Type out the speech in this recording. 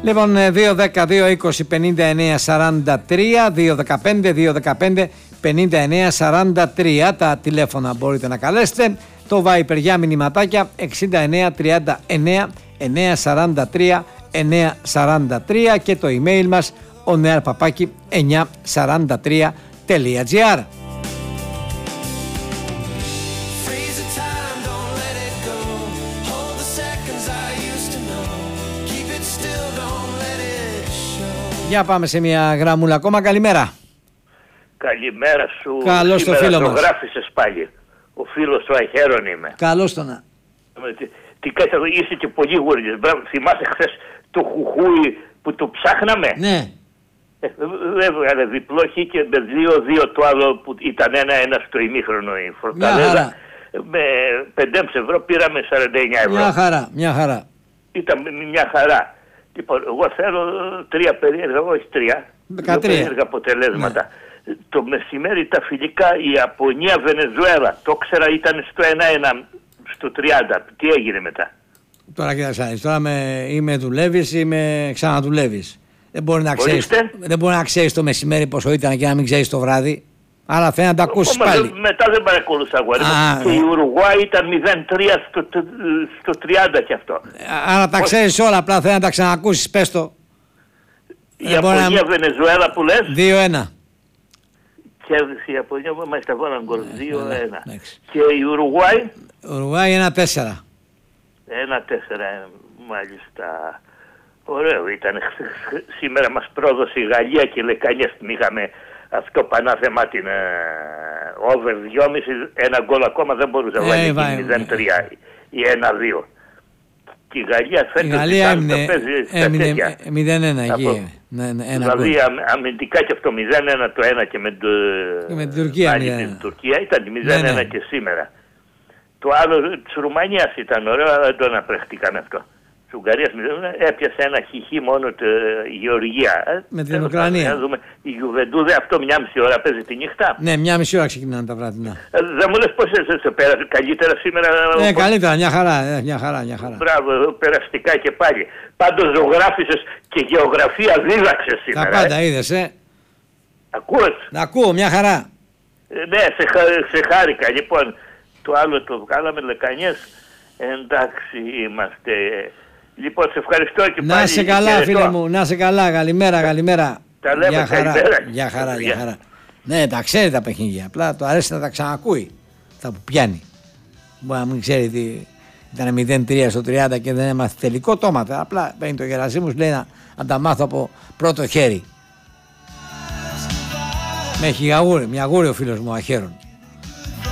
Λοιπόν, 2-10-2-20-59-43, 2-15-2-15-59-43 τα τηλέφωνα μπορείτε να καλέσετε. Το Viper για μηνυματάκια 6939-943-943 και το email μας oneair@943.gr. Για πάμε σε μια γραμμούλα ακόμα. Καλημέρα. Καλημέρα σου. Καλώς το φίλο μας. Γράφησες πάλι. Ο φίλος του Αχέρων είμαι. Καλώς το να. Τι κάνεις, είσαι και πολύ γούρδιος. Θυμάσαι χθες το χουχούι που το ψάχναμε. Ναι. Έβγαλε διπλό χ και με 2-2 το άλλο που ήταν 1-1 στο ημίχρονο η Φορταλέζα. Με 5 ευρώ πήραμε 49 ευρώ. Μια χαρά. Ήταν μια χαρά. Λοιπόν, εγώ θέλω 3 περίεργα, όχι 3. 2 περίεργα αποτελέσματα. Ναι. Το μεσημέρι τα φιλικά η Ιαπωνία-Βενεζουέλα. Το ξέρα ήταν στο 1-1 στο 30. Τι έγινε μετά? Τώρα κοίταξε, τώρα ή με δουλεύεις ή με ξαναδουλεύεις. Δεν μπορεί να ξέρεις το μεσημέρι πόσο ήταν και να μην ξέρεις το βράδυ. Άρα θέλει να τα ακούσεις πάλι. Μετά δεν παρακολούσα αγόρι. Και η Ουρουγουάη ήταν 0-3 στο 30 και αυτό. Άρα τα ξέρεις όλα, απλά θέλει να τα ξανακούσεις, πες το. Η Ιαπωνία-Βενεζουέλα που λες. 2-1. Κέρδισε η Ιαπωνία, μάλιστα βάλαν γκολ 2-1. Και η Ουρουγουάη. Ουρουγουάη 1-4. 1-4, μάλιστα. Ωραίο ήταν. Σήμερα μας πρόδωσε η Γαλλία και Λεκανιές. Είχαμε αυτό πανάθεμα την over 2,5. Ένα γκολ ακόμα δεν μπορούσε να βάλει 0-3 ή 1-2. Και η Γαλλία φέτος έμεινε 0-1 εκεί. Δηλαδή αμυντικά και αυτό 0-1 το ένα και με την Τουρκία. Την Τουρκία ήταν 0-1 και σήμερα. Το άλλο της Ρουμανίας ήταν ωραίο, αλλά δεν το αναπρέχτηκαν αυτό. Της Ουγγαρίας έπιασε ένα χιχί μόνο η Γεωργία. Με την Ουκρανία. Η Γιουβεντούδε αυτό 1,5 ώρα παίζει τη νύχτα. Ναι, 1,5 ώρα ξεκινάνε τα βράδυ. Δεν μου λες πώς σε πέρασε καλύτερα σήμερα? Ναι, καλύτερα, μια χαρά. Μπράβο, περαστικά και πάλι. Πάντως ζωγράφισες και γεωγραφία δίδαξες σήμερα. Τα πάντα είδες, Ακούς? Ακούω, μια χαρά. Ναι, σε χάρηκα. Λοιπόν, το άλλο το βγάλαμε Λεκανιές. Εντάξει είμαστε. Λοιπόν, σε ευχαριστώ και πάλι. Να σε καλά φίλε μου, να σε καλά. Καλημέρα. Τα λέμε, για χαρά. Ναι, τα ξέρει τα παιχνίδια. Απλά το αρέσει να τα ξανακούει. Θα που πιάνει. Μπορεί να μην ξέρει τι ήταν 0-3 στο 30 και δεν έμαθε τελικό τόματα. Απλά παίρνει το Γερασίμους, λέει να τα μάθω από πρώτο χέρι. Με έχει μια γούρη ο φίλος μου Αχέρων.